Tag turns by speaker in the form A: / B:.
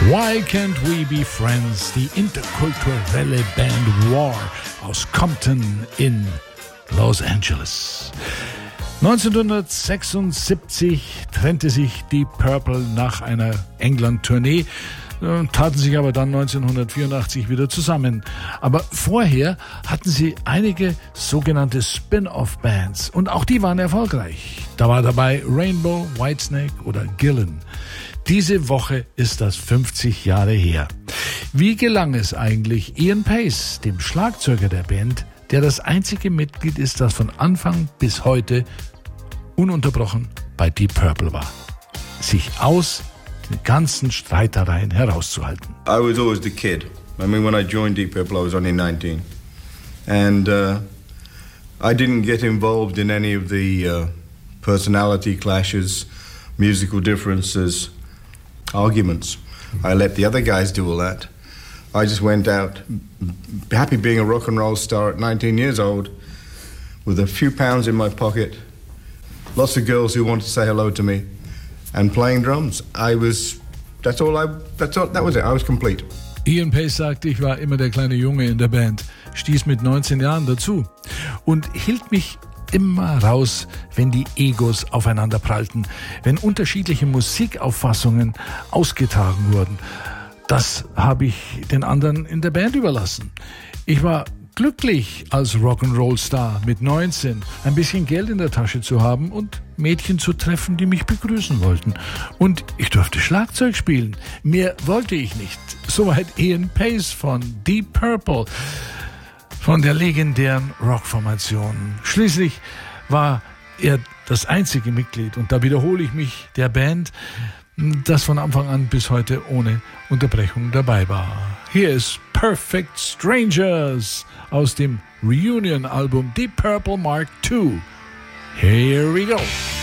A: Why Can't We Be Friends? Die interkulturelle Band War aus Compton in Los Angeles. 1976 trennte sich Deep Purple nach einer England-Tournee, taten sich aber dann 1984 wieder zusammen. Aber vorher hatten sie einige sogenannte Spin-off-Bands und auch die waren erfolgreich. Da war dabei Rainbow, Whitesnake oder Gillan. Diese Woche ist das 50 Jahre her. Wie gelang es eigentlich Ian Paice, dem Schlagzeuger der Band, der das einzige Mitglied ist, das von Anfang bis heute ununterbrochen bei Deep Purple war, sich aus den ganzen Streitereien herauszuhalten?
B: I was always the kid. I mean, when I joined Deep Purple, I was only 19. And I didn't get involved in any of the personality clashes, musical differences, arguments. I let the other guys do all that. I just went out happy being a rock and roll star at 19 years old with a few pounds in my pocket, lots of girls who wanted to say hello to me, and playing drums. That was it. I was complete.
A: Ian Paice sagte, ich war immer der kleine Junge in der Band, stieß mit 19 Jahren dazu und hielt mich immer raus, wenn die Egos aufeinander prallten, wenn unterschiedliche Musikauffassungen ausgetragen wurden. Das habe ich den anderen in der Band überlassen. Ich war glücklich als Rock'n'Roll-Star mit 19, ein bisschen Geld in der Tasche zu haben und Mädchen zu treffen, die mich begrüßen wollten. Und ich durfte Schlagzeug spielen. Mehr wollte ich nicht. Soweit Ian Paice von Deep Purple, von der legendären Rockformation. Schließlich war er das einzige Mitglied, und da wiederhole ich mich, der Band, das von Anfang an bis heute ohne Unterbrechung dabei war. Hier ist Perfect Strangers aus dem Reunion-Album Deep Purple Mark II. Here we go.